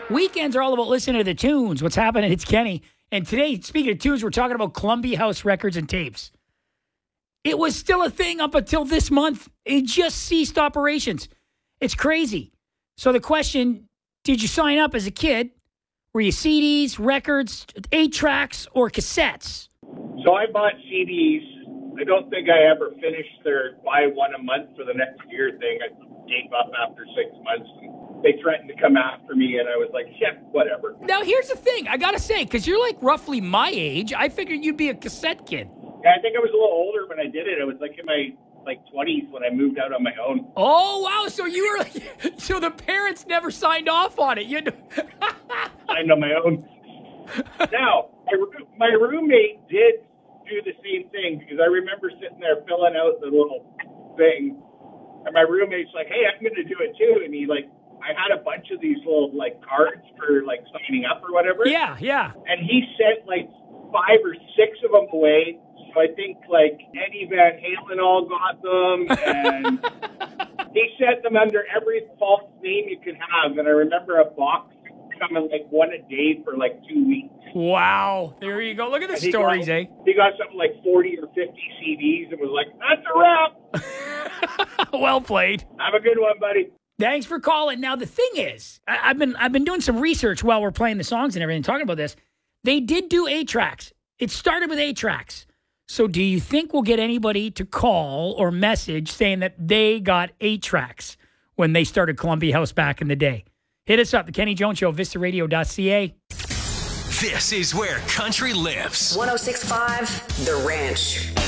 Weekends are all about listening to the tunes. What's happening? It's Kenny. And today, speaking of tunes, we're talking about Columbia House records and tapes. It was still a thing up until this month. It just ceased operations. It's crazy. So the question, did you sign up as a kid? Were you CDs, records, 8-tracks, or cassettes? So I bought CDs. I don't think I ever finished their buy one a month for the next year thing. I gave up after 6 months. And they threatened to come after me, and I was like, yeah, whatever. Now, here's the thing. I got to say, because you're like roughly my age, I figured you'd be a cassette kid. Yeah, I think I was a little older when I did it. I was like in my 20s when I moved out on my own. Oh, wow. So you were like, so the parents never signed off on it. You Signed on my own. Now, my roommate did do the same thing because I remember sitting there filling out the little thing, and my roommate's like, hey, I'm going to do it too. And I had a bunch of these little cards for signing up or whatever. Yeah. And he sent 5 or 6 of them away. So I think Eddie Van Halen all got them, and he sent them under every false name you could have. And I remember a box coming one a day for 2 weeks. Wow. There you go. Look at the stories, eh? He got something 40 or 50 CDs and was like, that's a wrap. Well played. Have a good one, buddy. Thanks for calling. Now, the thing is, I've been doing some research while we're playing the songs and everything, talking about this. They did do 8-tracks. It started with 8-tracks. So do you think we'll get anybody to call or message saying that they got 8-tracks when they started Columbia House back in the day? Hit us up, The Kenny Jones Show, vistaradio.ca. This is where country lives. 106.5 The Ranch.